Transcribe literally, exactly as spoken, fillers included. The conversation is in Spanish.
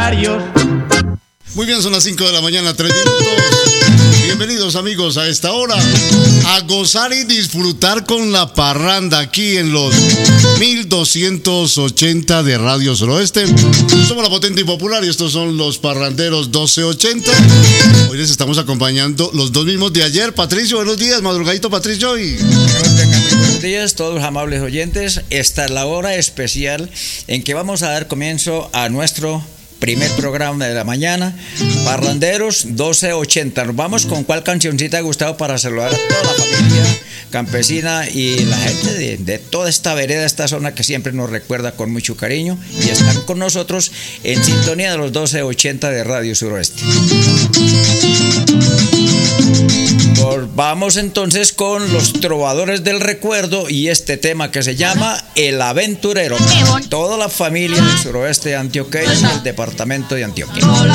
horarios. Muy bien, son las cinco de la mañana, tres minutos. Bienvenidos amigos a esta hora a gozar y disfrutar con la parranda aquí en los mil doscientos ochenta de Radio Suroeste. Somos la potente y popular y estos son los parranderos doce ochenta. Hoy les estamos acompañando los dos mismos de ayer. Patricio, buenos días, madrugadito Patricio. Y... buenos días todos los amables oyentes. Esta es la hora especial en que vamos a dar comienzo a nuestro primer programa de la mañana, Parranderos doce ochenta. Nos vamos con cuál cancioncita, Gustavo, para saludar a toda la familia campesina y la gente de, de toda esta vereda, esta zona que siempre nos recuerda con mucho cariño y están con nosotros en sintonía de los doce ochenta de Radio Suroeste. Vamos entonces con los trovadores del recuerdo y este tema que se llama El Aventurero. Toda la familia del suroeste antioqueño, del departamento de Antioquia.